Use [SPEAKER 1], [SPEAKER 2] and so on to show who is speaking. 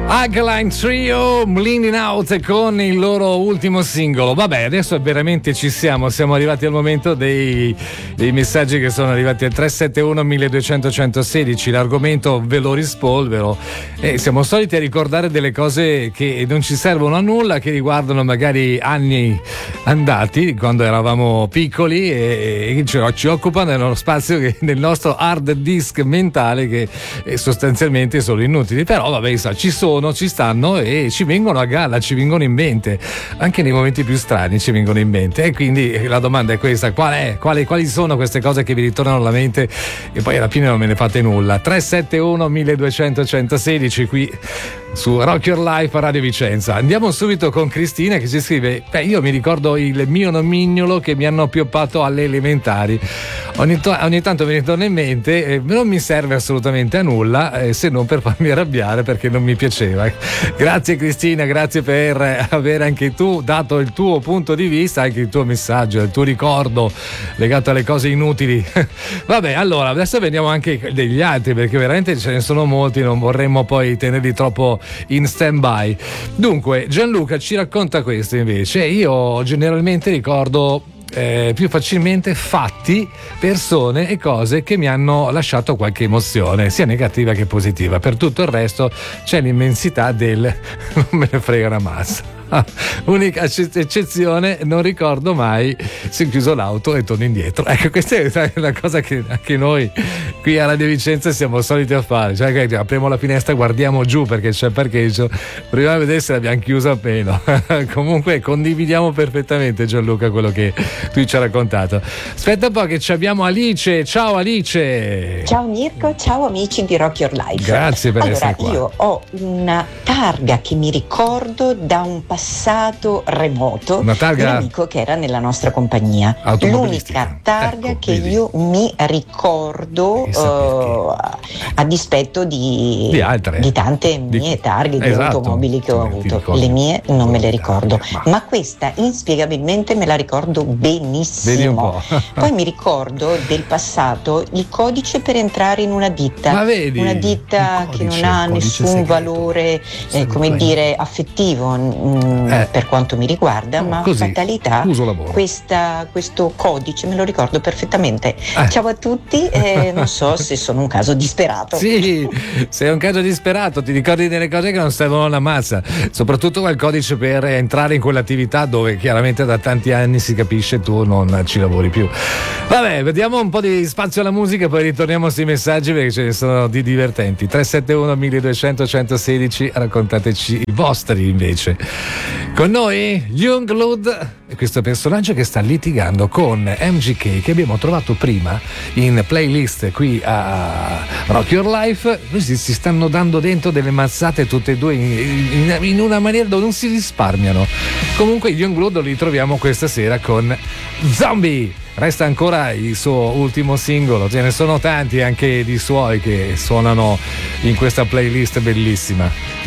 [SPEAKER 1] Alkaline Trio, Bleeding Out con il loro ultimo singolo. Vabbè, adesso veramente ci siamo arrivati al momento dei messaggi che sono arrivati al 371 1200 116. L'argomento ve lo rispolvero e siamo soliti a ricordare delle cose che non ci servono a nulla, che riguardano magari anni andati, quando eravamo piccoli, e ci occupano dello spazio nel nostro hard disk mentale, che sostanzialmente sono inutili. Però vabbè, ci stanno e ci vengono a galla, ci vengono in mente, anche nei momenti più strani ci vengono in mente. E quindi la domanda è questa: quali sono queste cose che vi ritornano alla mente e poi alla fine non me ne fate nulla? 371 1200 116 qui su Rock Your Life a Radio Vicenza. Andiamo subito con Cristina che ci scrive: io mi ricordo il mio nomignolo che mi hanno appioppato alle elementari. Ogni tanto mi ritorna in mente, non mi serve assolutamente a nulla, se non per farmi arrabbiare perché non mi piaceva. Grazie Cristina, grazie per aver anche tu dato il tuo punto di vista, anche il tuo messaggio, il tuo ricordo legato alle cose inutili. Vabbè, allora adesso vediamo anche degli altri, perché veramente ce ne sono molti, non vorremmo poi tenerli troppo in stand by. Dunque Gianluca ci racconta questo invece: io generalmente ricordo più facilmente fatti, persone e cose che mi hanno lasciato qualche emozione, sia negativa che positiva. Per tutto il resto c'è l'immensità del non me ne frega una massa. Unica eccezione, non ricordo mai se ho chiuso l'auto e torno indietro. Ecco, questa è una cosa che anche noi qui a Radio Vicenza siamo soliti a fare, cioè che apriamo la finestra, guardiamo giù perché c'è parcheggio, prima di vedere se l'abbiamo chiusa o meno. Comunque condividiamo perfettamente, Gianluca, quello che tu ci hai raccontato. Aspetta un po' che ci abbiamo Alice. Ciao Alice.
[SPEAKER 2] Ciao Mirko, ciao amici di Rock Your Life.
[SPEAKER 1] Grazie per essere qua.
[SPEAKER 2] Io ho una targa che mi ricordo da un passato remoto,
[SPEAKER 1] una targa,
[SPEAKER 2] un amico che era nella nostra compagnia. L'unica targa che io mi ricordo a dispetto di tante mie targhe di automobili che ho avuto. Le mie non me le ricordo, ma questa inspiegabilmente me la ricordo benissimo. Poi mi ricordo del passato il codice per entrare in una ditta.
[SPEAKER 1] Ma vedi,
[SPEAKER 2] una ditta che non ha nessun valore come dire affettivo per quanto mi riguarda, ma fatalità questo codice me lo ricordo perfettamente. Ciao a tutti, non so se sono un caso disperato.
[SPEAKER 1] Sì, sei un caso disperato, ti ricordi delle cose che non servono alla massa, soprattutto quel codice per entrare in quell'attività dove chiaramente da tanti anni si capisce tu non ci lavori più. Vabbè, vediamo un po' di spazio alla musica e poi ritorniamo sui messaggi, perché ce ne sono di divertenti. 371 1200 116, raccontateci i vostri invece. Con noi Youngblood, questo personaggio che sta litigando con MGK, che abbiamo trovato prima in playlist qui a Rock Your Life. Questi si stanno dando dentro delle mazzate tutte e due in una maniera dove non si risparmiano. Comunque Youngblood lo ritroviamo questa sera con Zombie. Resta ancora il suo ultimo singolo, ce ne sono tanti anche di suoi che suonano in questa playlist bellissima.